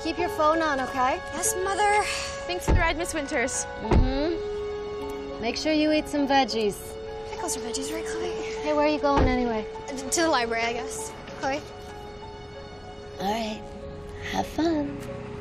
Keep your phone on, okay? Yes, Mother. Thanks for the ride, Miss Winters. Make sure you eat some veggies. Pickles or veggies, right, Chloe? Hey, where are you going anyway? To the library, I guess. Chloe? All right. Have fun.